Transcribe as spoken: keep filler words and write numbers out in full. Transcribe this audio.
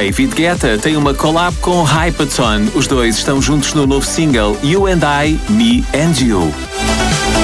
David Guetta tem uma collab com Hypaton. Os dois estão juntos no novo single You and I, Me and You.